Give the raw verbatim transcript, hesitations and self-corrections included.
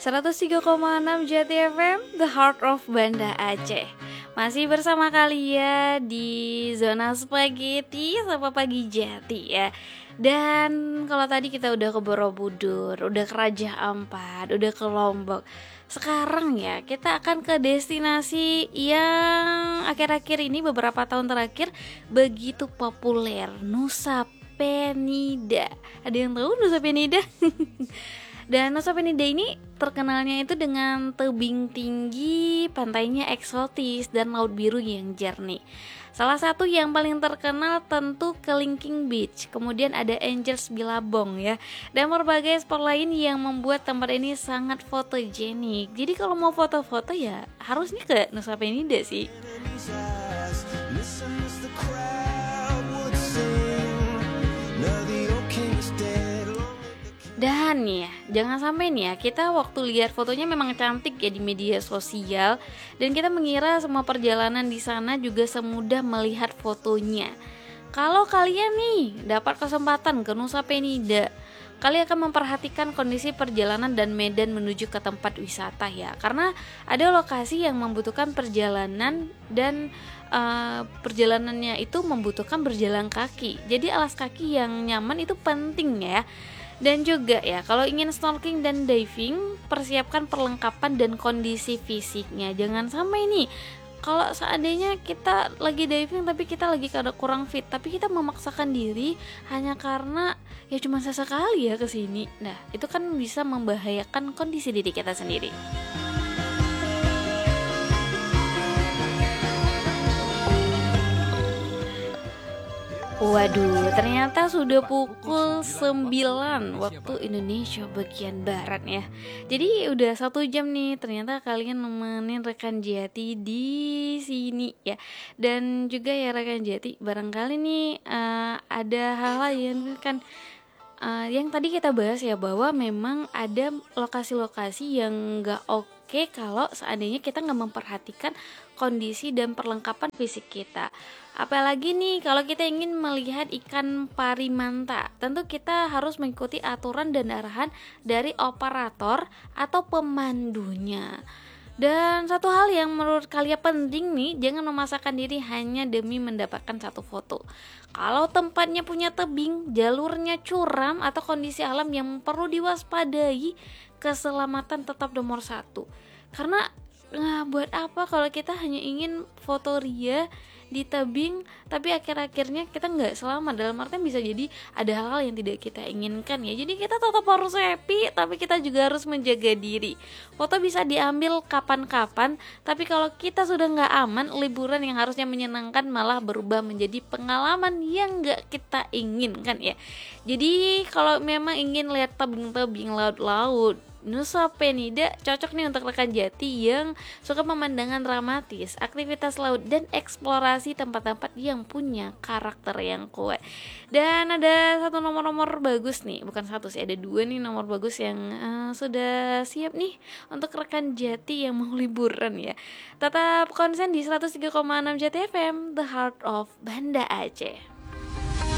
seratus tiga koma enam Jati F M, The Heart of Banda Aceh. Masih bersama kalian di Zona Spaghetti sama Pagi Jati ya. Dan kalau tadi kita udah ke Borobudur, udah ke Raja Ampat, udah ke Lombok. Sekarang ya kita akan ke destinasi yang akhir-akhir ini beberapa tahun terakhir begitu populer, Nusa Penida. Ada yang tahu Nusa Penida? Dan Nusa Penida ini terkenalnya itu dengan tebing tinggi, pantainya eksotis, dan laut biru yang jernih. Salah satu yang paling terkenal tentu Kelingking Beach, kemudian ada Angels Billabong ya, dan berbagai spot lain yang membuat tempat ini sangat fotogenik. Jadi kalau mau foto-foto ya harusnya ke Nusa Penida sih. Dan nih ya, jangan sampai nih ya, kita waktu lihat fotonya memang cantik ya di media sosial, dan kita mengira semua perjalanan di sana juga semudah melihat fotonya. Kalau kalian nih dapat kesempatan ke Nusa Penida, kalian akan memperhatikan kondisi perjalanan dan medan menuju ke tempat wisata ya, karena ada lokasi yang membutuhkan perjalanan dan uh, perjalanannya itu membutuhkan berjalan kaki. Jadi alas kaki yang nyaman itu penting ya. Dan juga ya, kalau ingin snorkeling dan diving, persiapkan perlengkapan dan kondisi fisiknya. Jangan sampai nih, kalau seandainya kita lagi diving tapi kita lagi kada kurang fit, tapi kita memaksakan diri hanya karena ya cuma sesekali ya kesini. Nah, itu kan bisa membahayakan kondisi diri kita sendiri. Waduh, ternyata sudah pukul sembilan waktu Indonesia bagian barat ya. Jadi udah satu jam nih, ternyata kalian nemenin rekan Jati di sini ya. Dan juga ya rekan Jati, barangkali nih uh, ada hal-hal yang kan uh, yang tadi kita bahas ya, bahwa memang ada lokasi-lokasi yang gak oke kalau seandainya kita gak memperhatikan kondisi dan perlengkapan fisik kita. Apalagi nih kalau kita ingin melihat ikan parimanta, tentu kita harus mengikuti aturan dan arahan dari operator atau pemandunya. Dan satu hal yang menurut kalian penting nih, jangan memaksakan diri hanya demi mendapatkan satu foto. Kalau tempatnya punya tebing, jalurnya curam, atau kondisi alam yang perlu diwaspadai, keselamatan tetap nomor satu. Karena nah, buat apa kalau kita hanya ingin foto ria di tebing tapi akhir-akhirnya kita nggak selamat, dalam artian bisa jadi ada hal-hal yang tidak kita inginkan ya. Jadi kita tetap harus happy, tapi kita juga harus menjaga diri. Foto bisa diambil kapan-kapan, tapi kalau kita sudah nggak aman, liburan yang harusnya menyenangkan malah berubah menjadi pengalaman yang nggak kita inginkan ya. Jadi kalau memang ingin lihat tebing-tebing, laut-laut, Nusa Penida cocok nih untuk rekan Jati yang suka pemandangan dramatis, aktivitas laut, dan eksplorasi tempat-tempat yang punya karakter yang kuat. Dan ada satu nomor-nomor bagus nih, bukan satu sih, ada dua nih nomor bagus yang uh, sudah siap nih untuk rekan Jati yang mau liburan ya. Tetap konsen di seratus tiga koma enam Jati F M, The Heart of Banda Aceh.